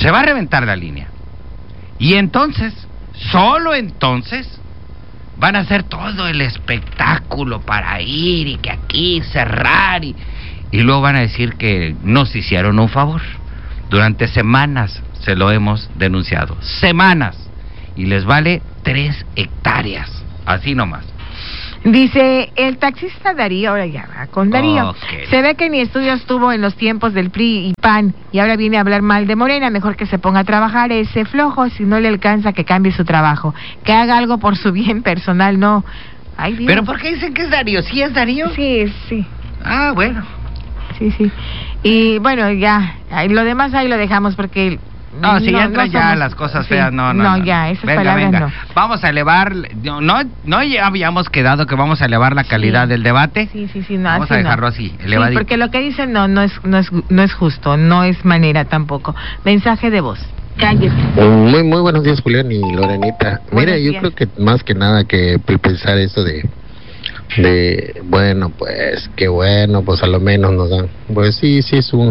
A: se va a reventar la línea. Y entonces, solo entonces, van a hacer todo el espectáculo para ir y que aquí cerrar y luego van a decir que nos hicieron un favor. Durante semanas se lo hemos denunciado, semanas, y les vale 3 hectáreas, así nomás.
B: Dice el taxista Darío, ahora ya va con Darío.
A: Okay.
B: Se ve que ni estudios tuvo en los tiempos del PRI y PAN y ahora viene a hablar mal de Morena. Mejor que se ponga a trabajar ese flojo, si no le alcanza que cambie su trabajo, que haga algo por su bien personal, no. Ay, Dios.
A: ¿Pero por qué dicen que es Darío? ¿Sí es Darío?
B: Sí, sí.
A: Ah, bueno.
B: Sí, sí. Y bueno, ya, lo demás ahí lo dejamos porque...
A: No, si entran ya las cosas feas,
B: sí,
A: no.
B: Ya, esas
A: venga,
B: palabras
A: venga.
B: no.
A: Vamos a elevar, no ya habíamos quedado que vamos a elevar la calidad del debate.
B: Sí, no.
A: Vamos a dejarlo así, elevadito.
B: Sí, porque lo que dicen no es justo, no es manera tampoco. Mensaje de voz. Cállese.
U: Muy buenos días, Julián y Lorenita. Mira, yo creo que más que nada que pensar eso de bueno, pues qué bueno, pues a lo menos nos dan. Pues sí es un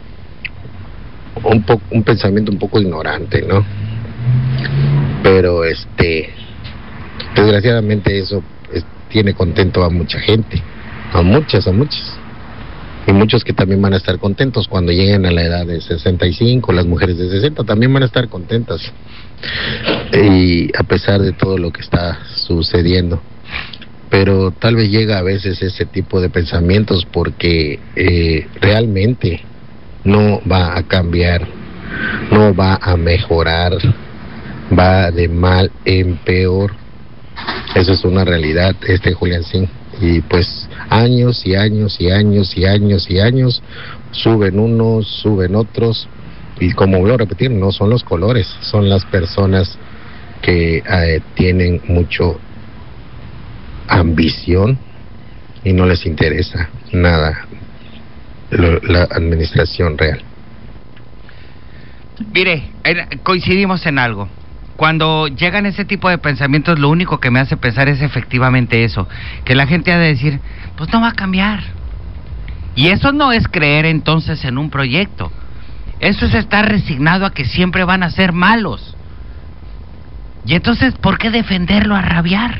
U: pensamiento un poco ignorante, ¿no? Pero desgraciadamente eso tiene contento a mucha gente, a muchas, y muchos que también van a estar contentos cuando lleguen a la edad de 65, las mujeres de 60 también van a estar contentas, y a pesar de todo lo que está sucediendo. Pero tal vez llega a veces ese tipo de pensamientos porque realmente no va a cambiar, no va a mejorar, va de mal en peor. Eso es una realidad, Julián, sí. Y pues años, suben unos, suben otros, y como vuelvo a repetir, no son los colores, son las personas que tienen mucho ambición y no les interesa nada la administración real.
A: Mire, coincidimos en algo. Cuando llegan ese tipo de pensamientos, lo único que me hace pensar es efectivamente eso, que la gente ha de decir, pues no va a cambiar. Y eso no es creer entonces en un proyecto. Eso es estar resignado a que siempre van a ser malos. Y entonces, ¿por qué defenderlo a rabiar?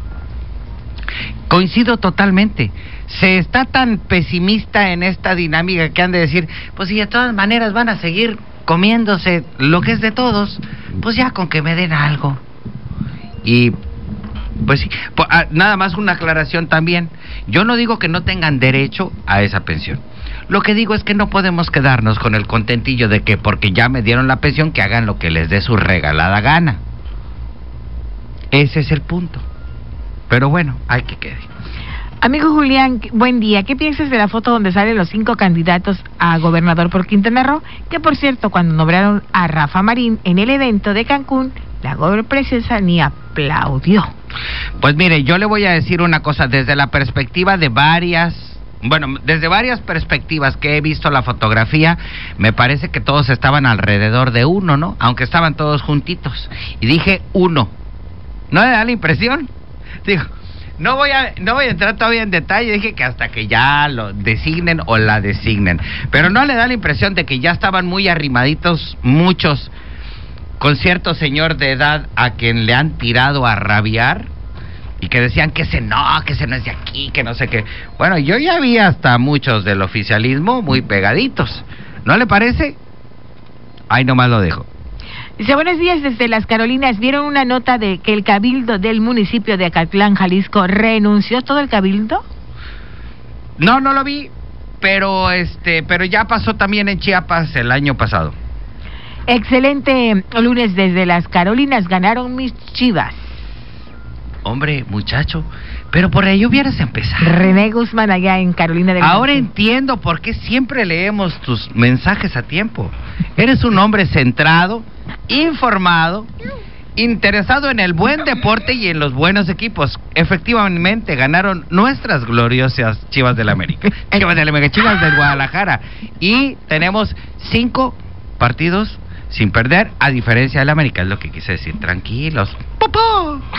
A: Coincido totalmente. Se está tan pesimista en esta dinámica que han de decir, pues si de todas maneras van a seguir comiéndose lo que es de todos, pues ya con que me den algo. Y pues sí, nada más una aclaración también. Yo no digo que no tengan derecho a esa pensión. Lo que digo es que no podemos quedarnos con el contentillo de que porque ya me dieron la pensión, que hagan lo que les dé su regalada gana. Ese es el punto. Pero bueno, hay que quede.
B: Amigo Julián, buen día. ¿Qué piensas de la foto donde salen los 5 candidatos a gobernador por Quintana Roo? Que por cierto, cuando nombraron a Rafa Marín en el evento de Cancún, la gobernadora ni aplaudió.
A: Pues mire, yo le voy a decir una cosa, desde la perspectiva de desde varias perspectivas que he visto la fotografía, me parece que todos estaban alrededor de uno, ¿no? Aunque estaban todos juntitos. Y dije uno. ¿No le da la impresión? Digo, no voy a entrar todavía en detalle, dije que hasta que ya lo designen o la designen. Pero ¿no le da la impresión de que ya estaban muy arrimaditos muchos con cierto señor de edad a quien le han tirado a rabiar? Y que decían que ese no es de aquí, que no sé qué. Bueno, yo ya vi hasta muchos del oficialismo muy pegaditos. ¿No le parece? Ahí nomás lo dejo.
B: Dice, buenos días desde Las Carolinas. ¿Vieron una nota de que el cabildo del municipio de Acatlán, Jalisco, renunció todo el cabildo?
A: No lo vi, pero ya pasó también en Chiapas el año pasado.
B: Excelente lunes desde Las Carolinas, ganaron mis Chivas.
A: Hombre, muchacho, pero por ahí hubieras empezado.
B: René Guzmán allá en Carolina del Norte.
A: Ahora entiendo por qué siempre leemos tus mensajes a tiempo. Eres un hombre centrado, informado, interesado en el buen deporte y en los buenos equipos. Efectivamente, ganaron nuestras gloriosas Chivas del América. Chivas del Guadalajara. Y tenemos 5 partidos sin perder, a diferencia del América, es lo que quise decir. Tranquilos. ¡Popó!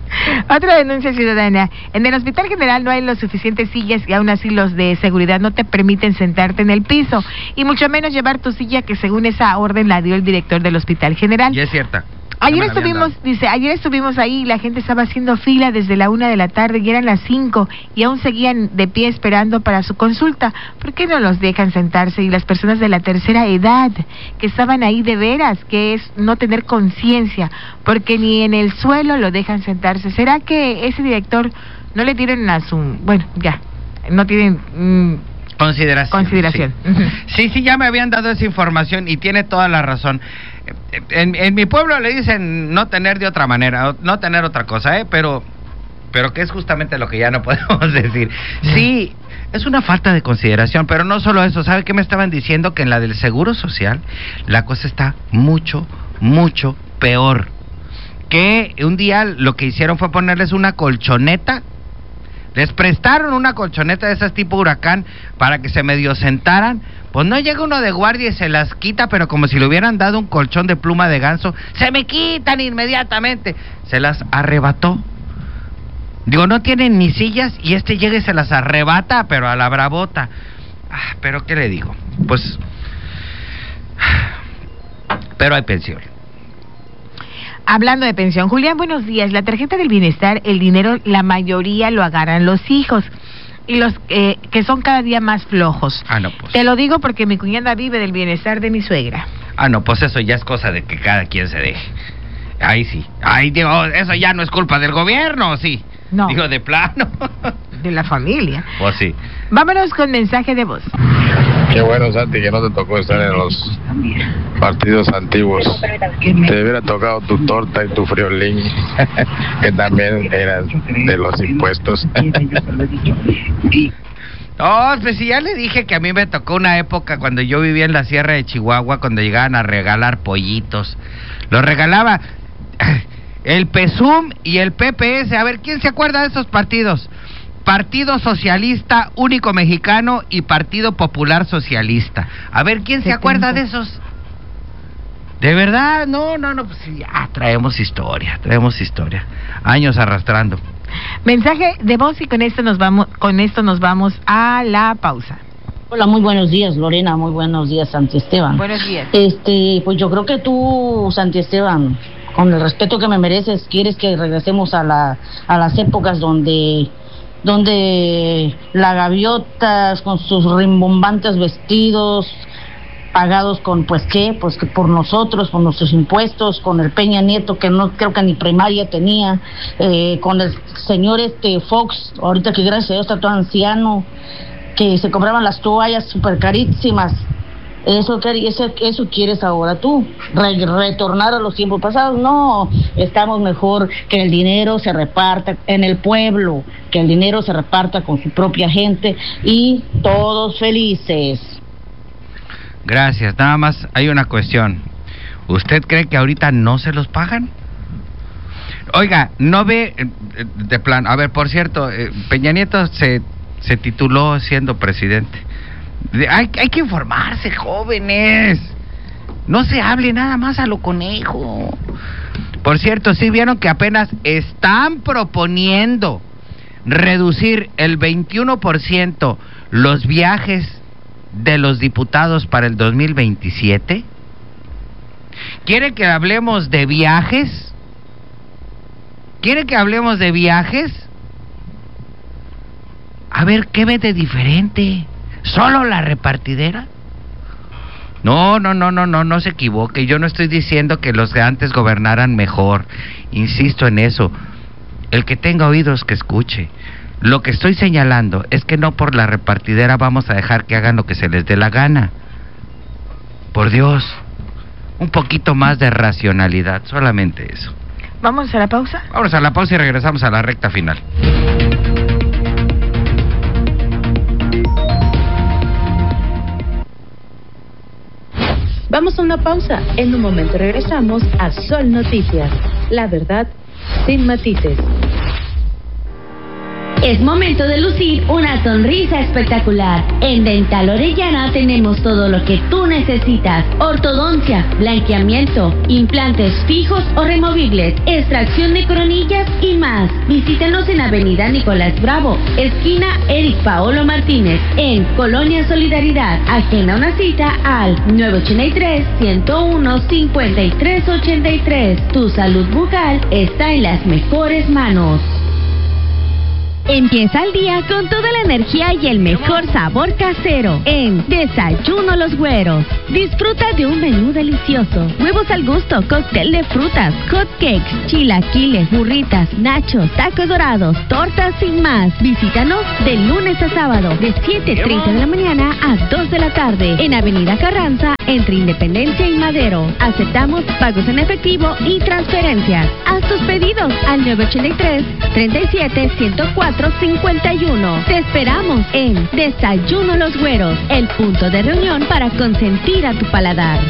B: Otra denuncia ciudadana. En el Hospital General no hay las suficientes sillas y aún así los de seguridad no te permiten sentarte en el piso y mucho menos llevar tu silla que según esa orden la dio el director del Hospital General.
A: Y es cierta.
B: Ayer estuvimos ahí y la gente estaba haciendo fila desde la 1 de la tarde y eran las 5 y aún seguían de pie esperando para su consulta. ¿Por qué no los dejan sentarse? Y las personas de la tercera edad que estaban ahí de veras, que es no tener conciencia, porque ni en el suelo lo dejan sentarse. ¿Será que ese director no le dieron a su... Bueno, ya, no tienen... Consideración.
A: Sí, ya me habían dado esa información y tiene toda la razón. En mi pueblo le dicen no tener de otra manera, no tener otra cosa, pero que es justamente lo que ya no podemos decir. Sí, es una falta de consideración, pero no solo eso. ¿Sabe qué me estaban diciendo? Que en la del Seguro Social la cosa está mucho peor. Que un día lo que hicieron fue ponerles una colchoneta. Les prestaron una colchoneta de esas tipo huracán para que se medio sentaran. Pues no llega uno de guardia y se las quita, pero como si le hubieran dado un colchón de pluma de ganso. ¡Se me quitan inmediatamente! Se las arrebató. Digo, no tienen ni sillas y llega y se las arrebata, pero a la bravota. ¿Pero qué le digo? Pues... pero hay pensión.
B: Hablando de pensión, Julián, buenos días. La tarjeta del bienestar, el dinero, la mayoría lo agarran los hijos y los que son cada día más flojos.
A: No, pues.
B: Te lo digo porque mi cuñada vive del bienestar de mi suegra.
A: No, pues eso ya es cosa de que cada quien se deje. Ahí sí. Digo, eso ya no es culpa del gobierno, ¿sí?
B: No.
A: Digo, de plano.
B: De la familia.
A: Pues sí.
B: Vámonos con mensaje de voz.
U: Qué bueno, Santi, que no te tocó estar en los partidos antiguos. Te hubiera tocado tu torta y tu friolín, que también eran de los impuestos.
A: No, pues sí, ya le dije que a mí me tocó una época cuando yo vivía en la Sierra de Chihuahua, cuando llegaban a regalar pollitos. Los regalaba el PSUM y el PPS. A ver, ¿quién se acuerda de esos partidos? Partido Socialista Único Mexicano y Partido Popular Socialista. A ver, ¿quién se acuerda de esos? ¿De verdad? No, pues ya traemos historia. Años arrastrando.
B: Mensaje de voz y con esto nos vamos a la pausa.
C: Hola, muy buenos días, Lorena, muy buenos días, Santi Esteban.
B: Buenos días.
C: Pues yo creo que tú, Santi Esteban, con el respeto que me mereces, quieres que regresemos a las épocas donde la gaviotas con sus rimbombantes vestidos pagados con que por nosotros, con nuestros impuestos, con el Peña Nieto que no creo que ni primaria tenía, con el señor Fox, ahorita que gracias a Dios está todo anciano, que se compraban las toallas súper carísimas. Eso quieres ahora tú, retornar a los tiempos pasados. No, estamos mejor que el dinero se reparta en el pueblo, que el dinero se reparta con su propia gente y todos felices.
A: Gracias, nada más hay una cuestión. ¿Usted cree que ahorita no se los pagan? Oiga, no ve de plan. A ver, por cierto, Peña Nieto se tituló siendo presidente. Hay que informarse, jóvenes. No se hable nada más a lo conejo. Por cierto, ¿sí vieron que apenas están proponiendo reducir el 21% los viajes de los diputados para el 2027? ¿Quieren que hablemos de viajes? A ver, ¿qué ve de diferente? ¿Solo la repartidera? No se equivoque. Yo no estoy diciendo que los de antes gobernaran mejor. Insisto en eso. El que tenga oídos que escuche. Lo que estoy señalando es que no por la repartidera vamos a dejar que hagan lo que se les dé la gana. Por Dios, un poquito más de racionalidad, solamente eso.
B: ¿Vamos a la pausa?
A: Vamos a la pausa y regresamos a la recta final.
R: Vamos a una pausa. En un momento regresamos a Sol Noticias. La verdad sin matices.
D: Es momento de lucir una sonrisa espectacular. En Dental Orellana tenemos todo lo que tú necesitas: ortodoncia, blanqueamiento, implantes fijos o removibles, extracción de coronillas y más. Visítanos en Avenida Nicolás Bravo, esquina Eric Paolo Martínez, en Colonia Solidaridad. Agenda una cita al 983-101-5383. Tu salud bucal está en las mejores manos.
V: Empieza el día con toda la energía y el mejor sabor casero en Desayuno Los Güeros. Disfruta de un menú delicioso: huevos al gusto, cóctel de frutas, hot cakes, chilaquiles, burritas, nachos, tacos dorados, tortas y más. Visítanos de lunes a sábado de 7:30 de la mañana a 2 de la tarde en Avenida Carranza, entre Independencia y Madero. Aceptamos pagos en efectivo y transferencias. Haz tus pedidos al 983-37-104-51. Te esperamos en Desayuno Los Güeros, el punto de reunión para consentir a tu paladar.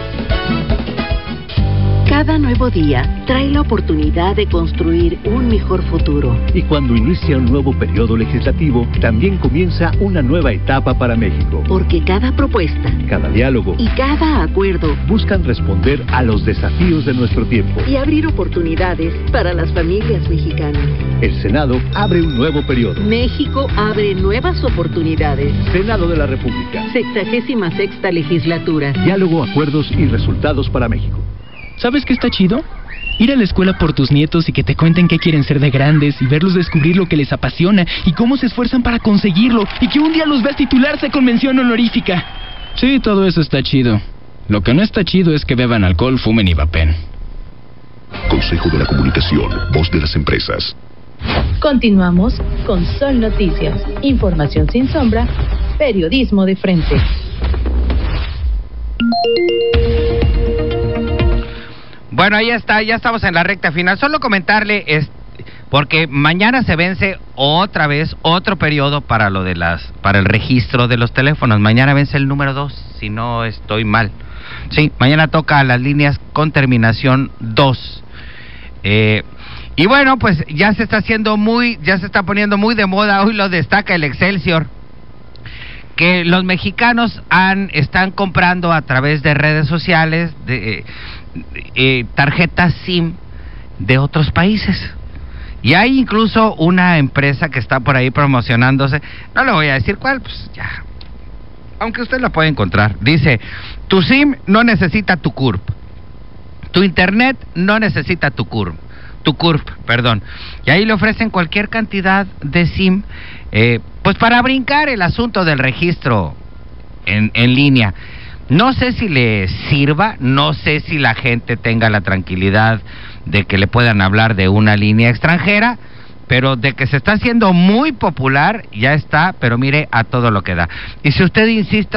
W: Cada nuevo día trae la oportunidad de construir un mejor futuro.
X: Y cuando inicia un nuevo periodo legislativo, también comienza una nueva etapa para México.
W: Porque cada propuesta,
X: cada diálogo
W: y cada acuerdo
X: buscan responder a los desafíos de nuestro tiempo
W: y abrir oportunidades para las familias mexicanas.
X: El Senado abre un nuevo periodo.
W: México abre nuevas oportunidades.
X: Senado de la República.
W: 66ª legislatura.
X: Diálogo, acuerdos y resultados para México.
Y: ¿Sabes qué está chido? Ir a la escuela por tus nietos y que te cuenten qué quieren ser de grandes y verlos descubrir lo que les apasiona y cómo se esfuerzan para conseguirlo y que un día los veas titularse con mención honorífica. Sí, todo eso está chido. Lo que no está chido es que beban alcohol, fumen y vapen.
M: Consejo de la Comunicación, voz de las empresas.
R: Continuamos con Sol Noticias. Información sin sombra, periodismo de frente.
A: Bueno, ahí está, ya estamos en la recta final. Solo comentarle, porque mañana se vence otra vez otro periodo para para el registro de los teléfonos. Mañana vence el número 2, si no estoy mal. Sí, mañana toca las líneas con terminación 2. Y bueno, pues ya se está poniendo muy de moda. Hoy lo destaca el Excelsior, que los mexicanos están comprando a través de redes sociales tarjetas SIM de otros países. Y hay incluso una empresa que está por ahí promocionándose, no le voy a decir cuál, pues ya, aunque usted la puede encontrar. Dice: tu SIM no necesita tu CURP, tu internet no necesita tu CURP, perdón. Y ahí le ofrecen cualquier cantidad de SIM, pues para brincar el asunto del registro en línea. No sé si le sirva, no sé si la gente tenga la tranquilidad de que le puedan hablar de una línea extranjera, pero de que se está haciendo muy popular, ya está, pero mire, a todo lo que da. Y si usted insiste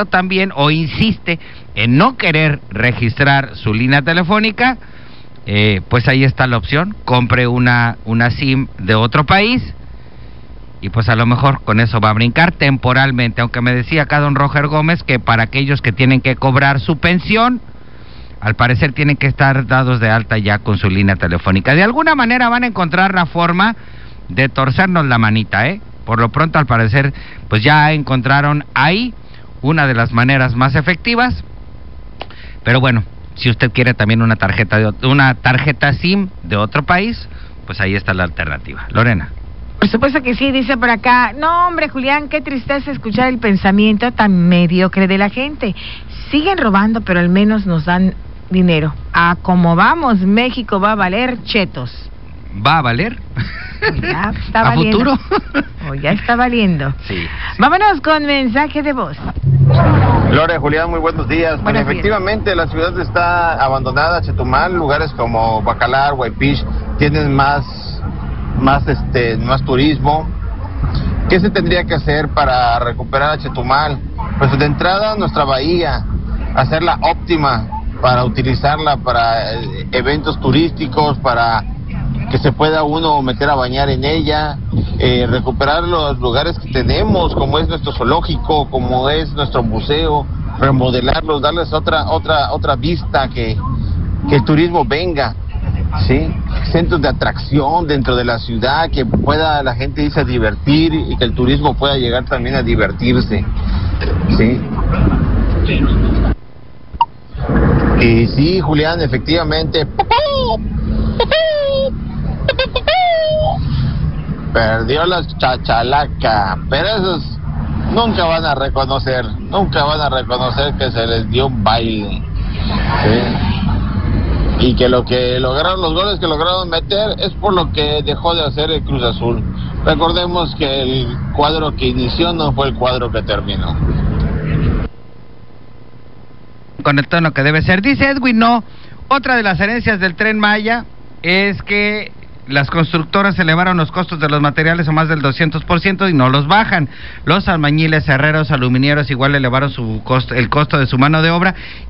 A: en no querer registrar su línea telefónica, pues ahí está la opción: compre una SIM de otro país, y pues a lo mejor con eso va a brincar temporalmente, aunque me decía acá don Roger Gómez que para aquellos que tienen que cobrar su pensión, al parecer tienen que estar dados de alta ya con su línea telefónica. De alguna manera van a encontrar la forma de torcernos la manita, Por lo pronto, al parecer, pues ya encontraron ahí una de las maneras más efectivas. Pero bueno, si usted quiere también una tarjeta SIM de otro país, pues ahí está la alternativa. Lorena.
B: Por supuesto que sí, dice por acá: no, hombre, Julián, qué tristeza escuchar el pensamiento tan mediocre de la gente. Siguen robando, pero al menos nos dan dinero. A como vamos, México va a valer chetos.
A: ¿Va a valer?
B: O ya está valiendo.
A: ¿A futuro?
B: O ya está valiendo.
A: Sí.
B: Vámonos con mensaje de voz.
Z: Gloria, Julián, muy buenos días. Bueno, efectivamente, la ciudad está abandonada, Chetumal. Lugares como Bacalar, Huaypich tienen más turismo. ¿Qué se tendría que hacer para recuperar a Chetumal? Pues de entrada nuestra bahía, hacerla óptima para utilizarla para eventos turísticos, para que se pueda uno meter a bañar en ella, recuperar los lugares que tenemos, como es nuestro zoológico, como es nuestro museo, remodelarlos, darles otra vista, que el turismo venga. ¿sí? Centros de atracción dentro de la ciudad, que pueda la gente irse a divertir y que el turismo pueda llegar también a divertirse, ¿sí? Y sí, Julián, efectivamente, perdió la chachalaca, pero esos nunca van a reconocer que se les dio un baile, ¿sí? Y que lo que lograron, los goles que lograron meter es por lo que dejó de hacer el Cruz Azul. Recordemos que el cuadro que inició no fue el cuadro que terminó.
A: Con el tono que debe ser. Dice Edwin, no, otra de las herencias del Tren Maya es que las constructoras elevaron los costos de los materiales a más del 200% y no los bajan. Los albañiles, herreros, aluminieros igual elevaron el costo de su mano de obra